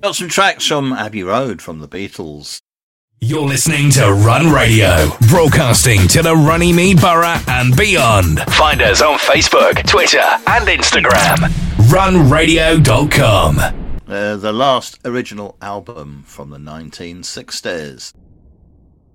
Got some tracks from Abbey Road from the Beatles. You're listening to Run Radio, broadcasting to the Runnymede Borough and beyond. Find us on Facebook, Twitter and Instagram. runradio.com. The last original album from the 1960s.